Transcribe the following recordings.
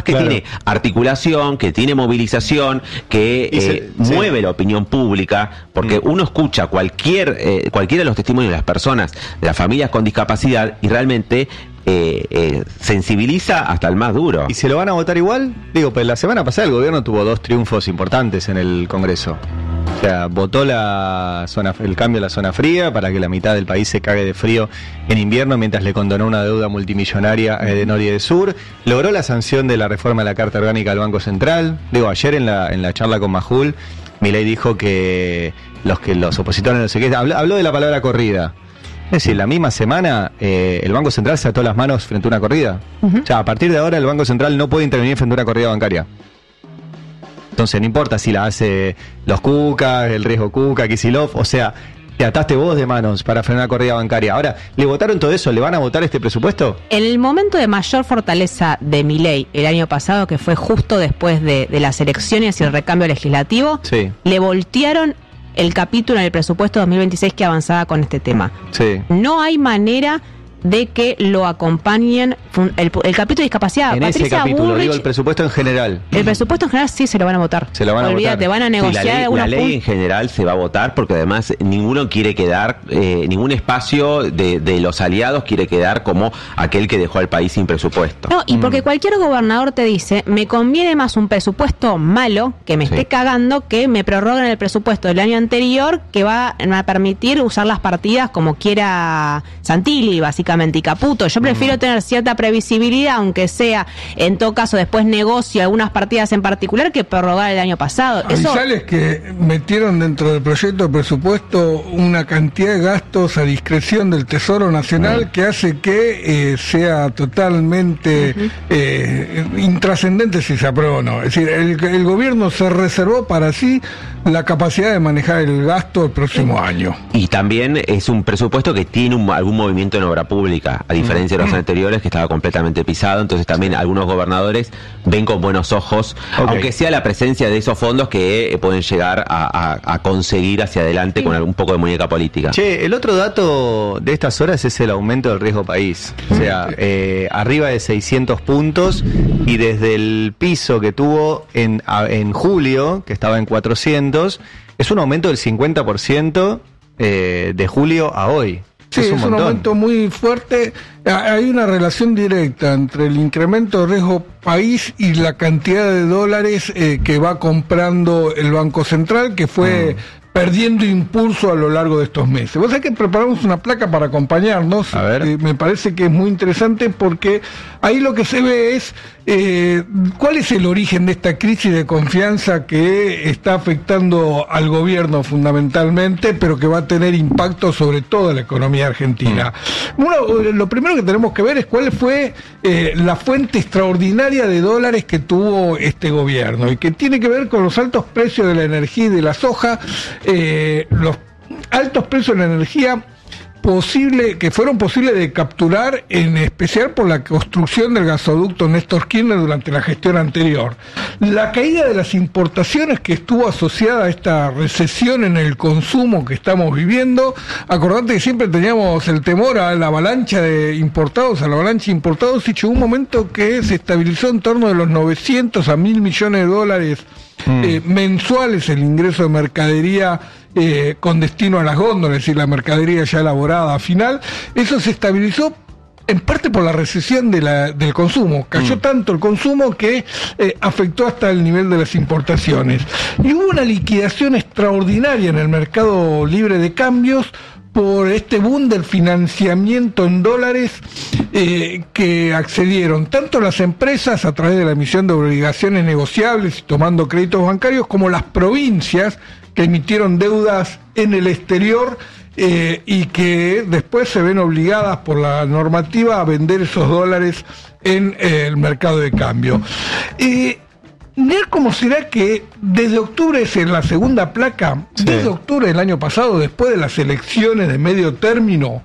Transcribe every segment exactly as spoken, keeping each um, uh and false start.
que claro. tiene articulación, que tiene movilización, que Y se, eh, mueve sí. la opinión pública, porque mm. uno escucha cualquier eh, cualquiera de los testimonios de las personas, de las familias con discapacidad, y realmente eh, eh, sensibiliza hasta el más duro. ¿Y se lo van a votar igual? Digo, pues la semana pasada el gobierno tuvo dos triunfos importantes en el Congreso. O sea, votó la zona, el cambio a la zona fría para que la mitad del país se cague de frío en invierno, mientras le condonó una deuda multimillonaria eh, de norte y de sur. Logró la sanción de la reforma de la Carta Orgánica del Banco Central. Digo, ayer en la, en la charla con Majul, Milei dijo que los que los opositores no sé qué, habló, habló de la palabra corrida. Es decir, la misma semana eh, el Banco Central se ató las manos frente a una corrida. Uh-huh. O sea, a partir de ahora el Banco Central no puede intervenir frente a una corrida bancaria. Entonces no importa si la hace los Cuca, el riesgo Cuca, Kicillof, o sea, te ataste vos de manos para frenar una corrida bancaria. Ahora, ¿le votaron todo eso? ¿Le van a votar este presupuesto? En el momento de mayor fortaleza de Milei el año pasado, que fue justo después de, de las elecciones y el recambio legislativo, sí. le voltearon el capítulo en el presupuesto dos mil veintiséis que avanzaba con este tema. Sí. No hay manera de que lo acompañen el, el capítulo de discapacidad. En Patricia ese capítulo, Bullrich, digo el presupuesto en general. El presupuesto en general sí se lo van a votar. Se lo van a Olvídate, votar. van a negociar sí, la ley, algunos la ley puntos. En general se va a votar porque además ninguno quiere quedar, eh, ningún espacio de, de los aliados quiere quedar como aquel que dejó al país sin presupuesto. No, y porque Mm. cualquier gobernador te dice, me conviene más un presupuesto malo, que me Sí. esté cagando, que me prorroguen el presupuesto del año anterior, que va a permitir usar las partidas como quiera Santilli, básicamente, y Caputo. Yo prefiero mm. tener cierta previsibilidad, aunque sea, en todo caso, después negocio algunas partidas en particular, que prorrogar el año pasado. Avisales Eso... que metieron dentro del proyecto de presupuesto una cantidad de gastos a discreción del Tesoro Nacional mm. que hace que eh, sea totalmente uh-huh. eh, intrascendente si se aprueba o no. Es decir, el, el gobierno se reservó para sí la capacidad de manejar el gasto el próximo sí. año. Y también es un presupuesto que tiene un, algún movimiento en obra pública, a diferencia mm. de los anteriores que estaba completamente pisado, entonces también sí. algunos gobernadores ven con buenos ojos, okay. aunque sea la presencia de esos fondos que eh, pueden llegar a, a, a conseguir hacia adelante sí. con algún poco de muñeca política. Che, el otro dato de estas horas es el aumento del riesgo país, o sea, eh, arriba de seiscientos puntos, y desde el piso que tuvo en, a, en julio, que estaba en cuatrocientos, es un aumento del cincuenta por ciento eh, de julio a hoy. Sí, es un, es un aumento muy fuerte. Hay una relación directa entre el incremento de riesgo país y la cantidad de dólares eh, que va comprando el Banco Central, que fue mm. perdiendo impulso a lo largo de estos meses. Vos sabés que preparamos una placa para acompañarnos. A ver. Eh, me parece que es muy interesante porque ahí lo que se ve es eh, cuál es el origen de esta crisis de confianza que está afectando al gobierno fundamentalmente, pero que va a tener impacto sobre toda la economía argentina. Mm. Uno, lo primero que tenemos que ver es cuál fue eh, la fuente extraordinaria de dólares que tuvo este gobierno, y que tiene que ver con los altos precios de la energía y de la soja, eh, los altos precios de la energía posible, que fueron posibles de capturar, en especial por la construcción del gasoducto Néstor Kirchner durante la gestión anterior. La caída de las importaciones que estuvo asociada a esta recesión en el consumo que estamos viviendo. Acordate que siempre teníamos el temor a la avalancha de importados, a la avalancha de importados, y llegó un momento que se estabilizó en torno de los novecientos a mil millones de dólares mm. eh, mensuales el ingreso de mercadería Eh, con destino a las góndolas, es decir, la mercadería ya elaborada final. Eso se estabilizó en parte por la recesión de la, del consumo. Cayó mm. tanto el consumo que eh, afectó hasta el nivel de las importaciones. Y hubo una liquidación extraordinaria en el mercado libre de cambios por este boom del financiamiento en dólares eh, que accedieron tanto las empresas a través de la emisión de obligaciones negociables y tomando créditos bancarios, como las provincias que emitieron deudas en el exterior eh, y que después se ven obligadas por la normativa a vender esos dólares en eh, el mercado de cambio. Eh, ¿Cómo será que desde octubre, es en la segunda placa, sí. desde octubre del año pasado, después de las elecciones de medio término,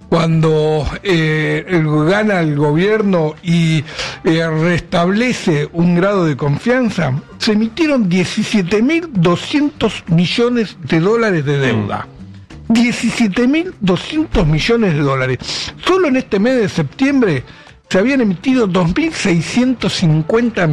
cuando eh, el, gana el gobierno y eh, restablece un grado de confianza, se emitieron diecisiete mil doscientos millones de dólares de deuda? diecisiete mil doscientos millones de dólares. Solo en este mes de septiembre se habían emitido dos mil seiscientos cincuenta